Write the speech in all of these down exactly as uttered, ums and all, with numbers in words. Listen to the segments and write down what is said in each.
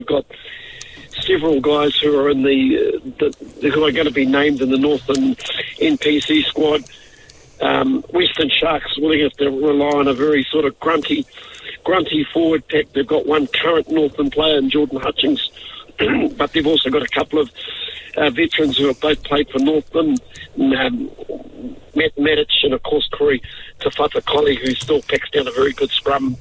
got several guys who are in the, uh, the who are going to be named in the Northern N P C squad. Um, Western Sharks will have to rely on a very sort of grunty, grunty forward pack. They've got one current Northern player in Jordan Hutchings, but they've also got a couple of uh, veterans who have both played for Northern, um, Matt Matic and of course Corey Tafata-Colli, who still packs down a very good scrum.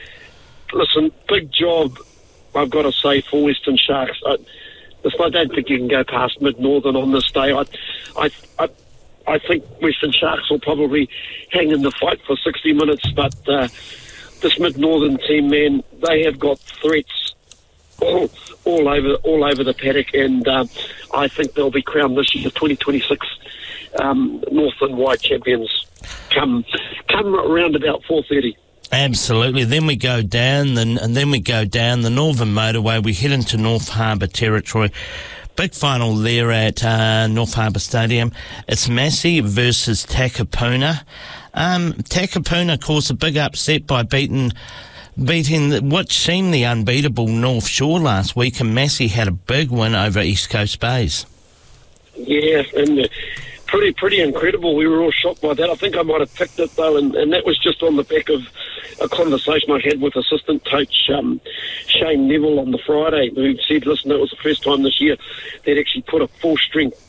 Listen, big job, I've got to say, for Western Sharks. I, listen, I don't think you can go past Mid-Northern on this day. I, I, I I think Western Sharks will probably hang in the fight for sixty minutes, but uh, this Mid-Northern team, man, they have got threats all, all over all over the paddock, and uh, I think they'll be crowned this year, twenty twenty-six um, Northern Wide champions. Come, come around about four thirty. Absolutely. Then we go down, and, and then we go down the Northern Motorway. We head into North Harbour territory. Big final there at uh, North Harbour Stadium. It's Massey versus Takapuna. Um, Takapuna caused a big upset by beating beating what seemed the unbeatable North Shore last week, and Massey had a big win over East Coast Bays. Yeah, and uh, pretty pretty incredible. We were all shocked by that. I think I might have picked it though, and, and that was just on the back of a conversation I had with assistant coach um, Shane Neville on the Friday, who said, listen, that was the first time this year they'd actually put a full-strength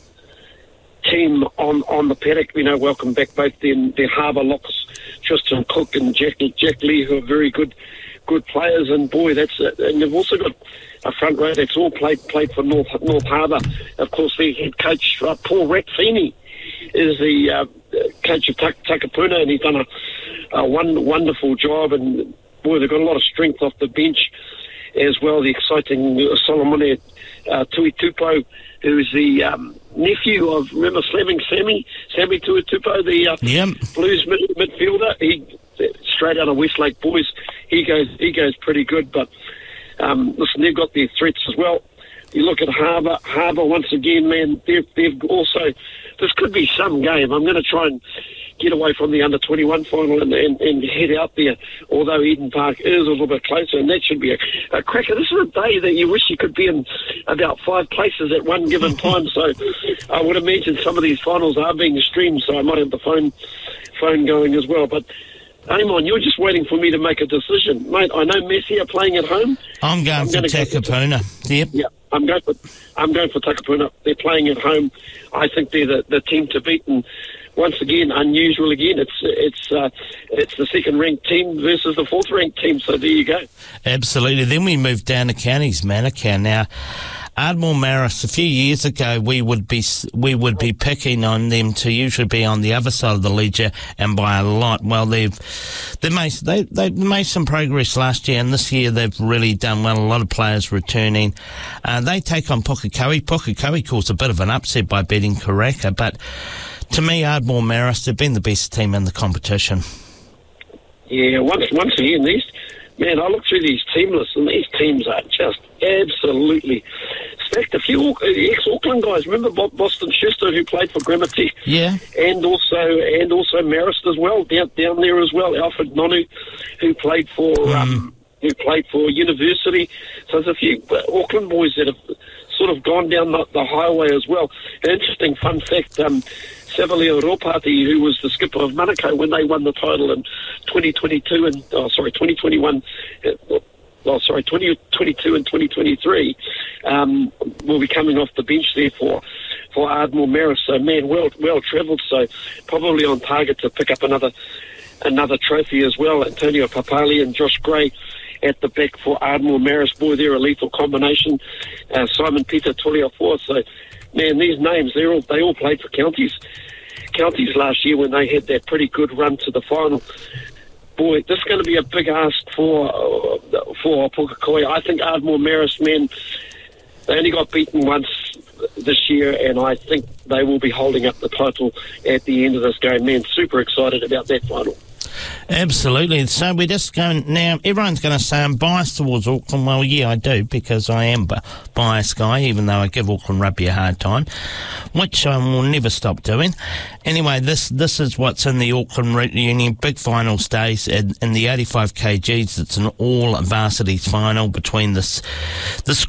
team on, on the paddock. You know, welcome back both their, their harbour locks, Tristan Cook and Jack, Jack Lee, who are very good good players. And, boy, that's it. And they've also got a front row that's all played played for North North Harbour. Of course, their head coach, uh, Paul Ratfini, is the uh, coach of Tak- Takapuna, and he's done a, a one, wonderful job. And, boy, they've got a lot of strength off the bench as well. The exciting uh, Solomone uh, Tuitupo, who's the um, nephew of, remember, Slamming Sammy, Sammy Tuitupo, the uh, yep. Blues mid- midfielder. He straight out of Westlake Boys. He goes, he goes pretty good. But um, listen, they've got their threats as well. You look at Harbour. Harbour once again, man. They've, they've also. This could be some game. I'm going to try and get away from the under twenty-one final and, and, and head out there, although Eden Park is a little bit closer, and that should be a, a cracker. This is a day that you wish you could be in about five places at one given time, so I would imagine some of these finals are being streamed, so I might have the phone phone going as well. But Amon, you're just waiting for me to make a decision. Mate, I know Messi are playing at home. I'm going I'm for Takapuna. Go yep. Yeah, I'm going for I'm going for Takapuna. They're playing at home. I think they're the, the team to beat, and once again, unusual again. It's it's uh, it's the second-ranked team versus the fourth-ranked team, so there you go. Absolutely. Then we move down to counties, Manukau. Now, Ardmore Marist, a few years ago, we would be we would be picking on them to usually be on the other side of the ledger, and by a lot. Well, they've they made they they made some progress last year, and this year they've really done well. A lot of players returning. Uh, they take on Pukekohe. Pukekohe caused a bit of an upset by beating Karaka, but to me, Ardmore Marist have been the best team in the competition. Yeah, once once again, these man, I look through these team lists, and these teams are just absolutely stacked. A few ex-Auckland guys, remember Bob Boston Schuster, who played for Grammar-Tech? Yeah. And also and also Marist as well, down down there as well. Alfred Nonu, who played for mm. um, who played for University. So there's a few Auckland boys that have sort of gone down the, the highway as well. An interesting fun fact, um, Savalio Ropati, who was the skipper of Manukau when they won the title in twenty twenty-two and oh, sorry, twenty twenty-one. Uh, well, sorry, twenty twenty-two and twenty twenty-three, um, will be coming off the bench there for for Ardmore Marist. So, man, well well travelled. So, probably on target to pick up another another trophy as well. Antonio Papali and Josh Gray at the back for Ardmore Marist. Boy, they're a lethal combination. Uh, Simon Peter Tuliafoa. So, man, these names, they all they all played for counties counties last year when they had that pretty good run to the final. Boy, this is going to be a big ask for uh, for Pukekohe. I think Ardmore Marist, man, they only got beaten once this year, and I think they will be holding up the title at the end of this game. Man, super excited about that final. Absolutely. So we're just going now. Everyone's going to say I'm biased towards Auckland. Well, yeah, I do, because I am a biased guy, even though I give Auckland Rugby a hard time, which I will never stop doing. Anyway, this this is what's in the Auckland Reunion big final stage in, in the eighty-five kilograms. It's an all varsities final between this the